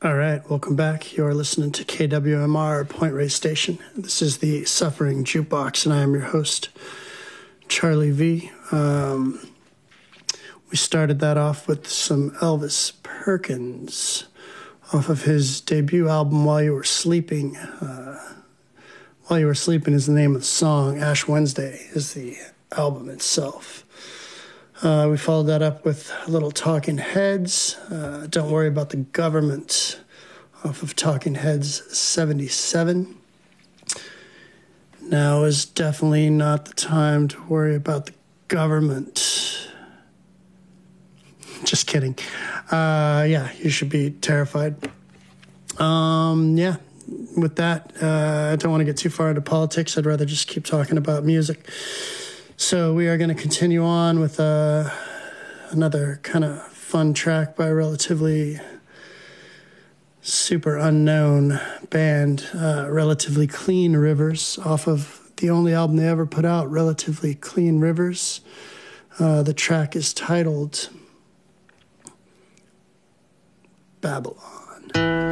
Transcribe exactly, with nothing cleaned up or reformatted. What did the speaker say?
All right, welcome back. You're listening to K W M R Point Reyes Station. This is the Suffering Jukebox, and I am your host, Charlie V. Um, we started that off with some Elvis Perkins off of his debut album, While You Were Sleeping. Uh, While You Were Sleeping is the name of the song. Ash Wednesday is the album itself. Uh, we followed that up with a little Talking Heads. Uh, Don't Worry About the Government off of Talking Heads seventy-seven. Now is definitely not the time to worry about the government. Just kidding. Uh, yeah, you should be terrified. Um, yeah, with that, uh, I don't want to get too far into politics. I'd rather just keep talking about music. So we are going to continue on with uh, another kind of fun track by a relatively super unknown band, uh, Relatively Clean Rivers, off of the only album they ever put out, Relatively Clean Rivers. Uh, the track is titled Babylon.